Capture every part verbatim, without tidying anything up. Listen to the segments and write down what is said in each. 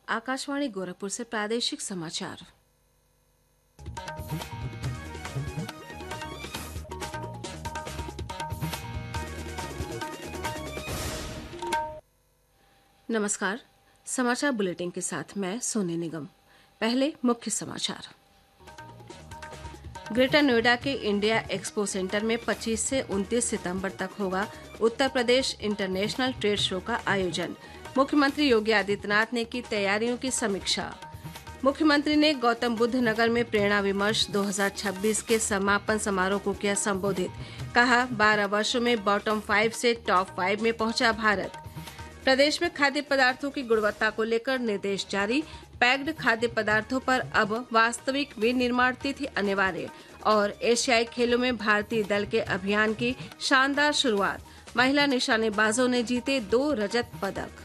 आकाशवाणी गोरखपुर से प्रादेशिक समाचार। नमस्कार। समाचार बुलेटिन के साथ मैं सोनी निगम। पहले मुख्य समाचार। ग्रेटर नोएडा के इंडिया एक्सपो सेंटर में पच्चीस से उनतीस सितंबर तक होगा Uttar Pradesh international trade show का आयोजन। मुख्यमंत्री योगी आदित्यनाथ ने की तैयारियों की समीक्षा। मुख्यमंत्री ने गौतम बुद्ध नगर में प्रेरणा विमर्श दो हज़ार छब्बीस के समापन समारोह को किया संबोधित। कहा, बारह वर्षों में बॉटम फाइव से टॉप फाइव में पहुंचा भारत। प्रदेश में खाद्य पदार्थों की गुणवत्ता को लेकर निर्देश जारी। पैक्ड खाद्य पदार्थों पर अब वास्तविक विनिर्माण तिथि अनिवार्य। और एशियाई खेलों में भारतीय दल के अभियान की शानदार शुरुआत। महिला निशानेबाजों ने जीते दो रजत पदक।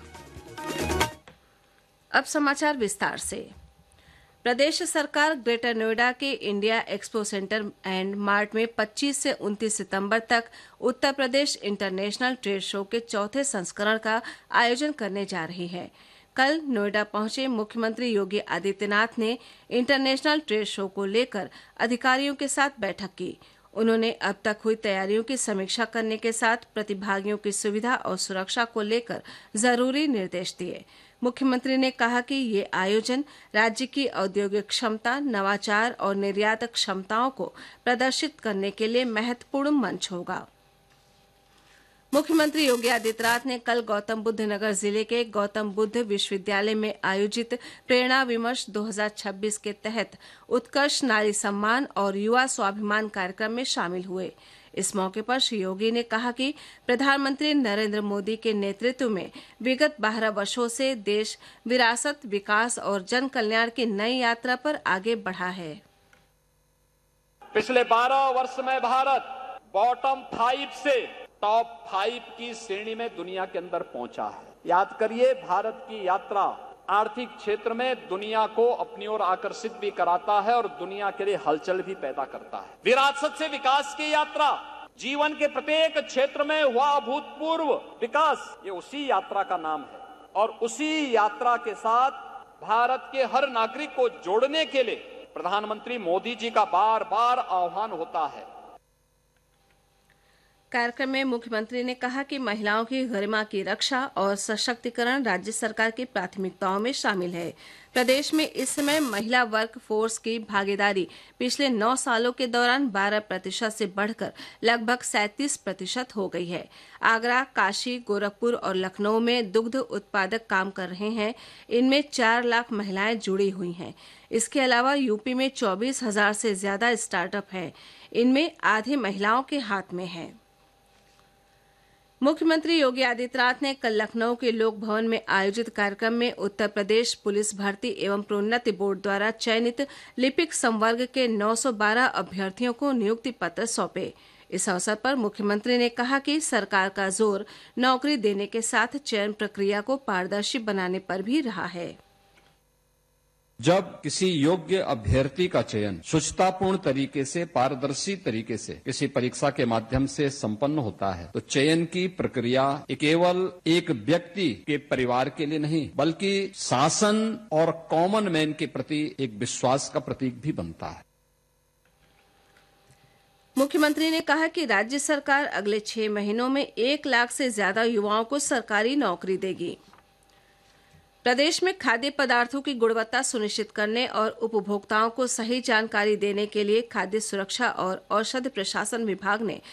अब समाचार विस्तार से। प्रदेश सरकार ग्रेटर नोएडा के India expo centre and mart में पच्चीस से उनतीस सितंबर तक Uttar Pradesh international trade show के चौथे संस्करण का आयोजन करने जा रही है। कल नोएडा पहुंचे मुख्यमंत्री योगी आदित्यनाथ ने इंटरनेशनल ट्रेड शो को लेकर अधिकारियों के साथ बैठक की। उन्होंने अब तक हुई तैयारियों की समीक्षा करने के साथ प्रतिभागियों की सुविधा और सुरक्षा को लेकर जरूरी निर्देश दिए। मुख्यमंत्री ने कहा कि ये आयोजन राज्य की औद्योगिक क्षमता, नवाचार और निर्यात क्षमताओं को प्रदर्शित करने के लिए महत्वपूर्ण मंच होगा। मुख्यमंत्री योगी आदित्यनाथ ने कल गौतम बुद्ध नगर जिले के गौतम बुद्ध विश्वविद्यालय में आयोजित प्रेरणा विमर्श दो हज़ार छब्बीस के तहत उत्कर्ष नारी सम्मान और युवा स्वाभिमान कार्यक्रम में शामिल हुए। इस मौके पर श्री योगी ने कहा कि प्रधानमंत्री नरेंद्र मोदी के नेतृत्व में विगत बारह वर्षों से देश विरासत, विकास और जन कल्याण की नई यात्रा पर आगे बढ़ा है। पिछले बारह वर्ष में भारत बॉटम फाइव से टॉप फाइव की श्रेणी में दुनिया के अंदर पहुंचा है। याद करिए, भारत की यात्रा आर्थिक क्षेत्र में दुनिया को अपनी ओर आकर्षित भी कराता है और दुनिया के लिए हलचल भी पैदा करता है। विरासत से विकास की यात्रा, जीवन के प्रत्येक क्षेत्र में हुआ अभूतपूर्व विकास, ये उसी यात्रा का नाम है। और उसी यात्रा के साथ भारत के हर नागरिक को जोड़ने के लिए प्रधानमंत्री मोदी जी का बार बार आह्वान होता है। कार्यक्रम में मुख्यमंत्री ने कहा कि महिलाओं की गरिमा की रक्षा और सशक्तिकरण राज्य सरकार की प्राथमिकताओं में शामिल है। प्रदेश में इस समय महिला वर्क फोर्स की भागीदारी पिछले नौ सालों के दौरान बारह प्रतिशत से बढ़कर लगभग सैंतीस प्रतिशत हो गई है। आगरा, काशी, गोरखपुर और लखनऊ में दुग्ध उत्पादक काम कर रहे हैं। इनमें चार लाख महिलाएं जुड़ी हुई हैं। इसके अलावा यूपी में चौबीस हजार से ज्यादा स्टार्टअप हैं। इनमें आधे महिलाओं के हाथ में है। मुख्यमंत्री योगी आदित्यनाथ ने कल लखनऊ के लोक भवन में आयोजित कार्यक्रम में उत्तर प्रदेश पुलिस भर्ती एवं प्रोन्नति बोर्ड द्वारा चयनित लिपिक संवर्ग के नौ सौ बारह अभ्यर्थियों को नियुक्ति पत्र सौंपे। इस अवसर पर मुख्यमंत्री ने कहा कि सरकार का जोर नौकरी देने के साथ चयन प्रक्रिया को पारदर्शी बनाने पर भी रहा है। जब किसी योग्य अभ्यर्थी का चयन शुचितापूर्ण तरीके से, पारदर्शी तरीके से किसी परीक्षा के माध्यम से संपन्न होता है तो चयन की प्रक्रिया केवल एक व्यक्ति के परिवार के लिए नहीं बल्कि शासन और कॉमन मैन के प्रति एक विश्वास का प्रतीक भी बनता है। मुख्यमंत्री ने कहा कि राज्य सरकार अगले छह महीनों में एक लाख से ज्यादा युवाओं को सरकारी नौकरी देगी। प्रदेश में खाद्य पदार्थों की गुणवत्ता सुनिश्चित करने और उपभोक्ताओं को सही जानकारी देने के लिए खाद्य सुरक्षा और औषध प्रशासन विभाग ने